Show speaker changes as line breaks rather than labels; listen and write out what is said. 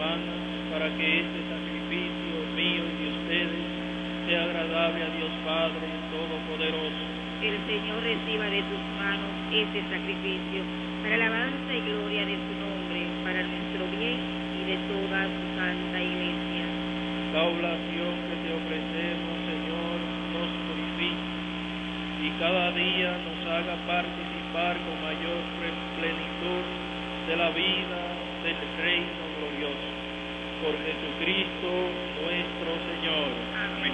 semana, para que este sacrificio mío y de ustedes sea agradable a Dios Padre Todopoderoso.
El Señor reciba de tus manos este sacrificio, para alabanza y gloria de su nombre, para nuestro bien y de toda su santa Iglesia.
La oblación que te ofrecemos, Señor, nos purifica y cada día nos haga participar con mayor plenitud de la vida del reino glorioso. Por Jesucristo nuestro Señor.
Amén.